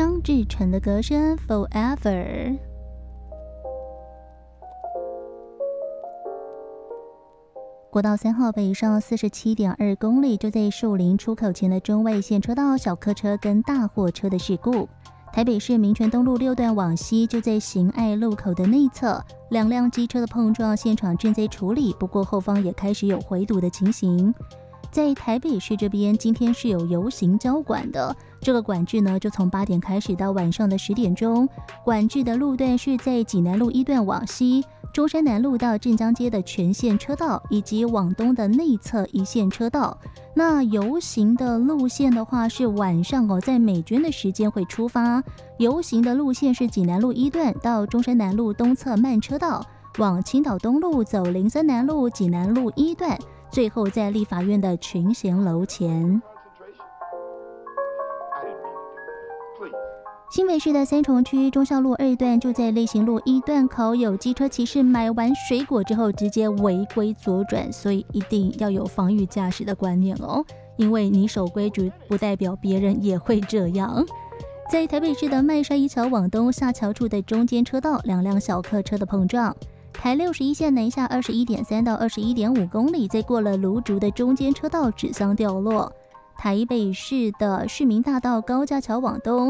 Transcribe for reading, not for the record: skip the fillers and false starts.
张志成的歌声 Forever。国道3号北上47.2公里，就在树林出口前的中外线车道，小客车跟大货车的事故。台北市民权东路6段往西，就在行爱路口的内侧，两辆机车的碰撞，现场正在处理，不过后方也开始有回堵的情形。在台北市这边，今天是有游行交管的，这个管制呢，就从8点开始到晚上的10点钟。管制的路段是在济南路1段往西，中山南路到镇江街的全线车道，以及往东的内侧一线车道。那游行的路线的话，是晚上在美娟的时间会出发。游行的路线是济南路1段到中山南路东侧慢车道，往青岛东路走03南路济南路1段，最后在立法院的群贤楼前。新北市的三重区忠孝路2段，就在类行路1段口，有机车骑士买完水果之后直接违规左转，所以一定要有防御驾驶的观念哦，因为你守规矩不代表别人也会这样。在台北市的麦沙一桥往东下桥处的中间车道，两辆小客车的碰撞。台61线南下21.3到21.5公里，在过了芦竹的中间车道指向掉落。台北市的市民大道高架桥往东，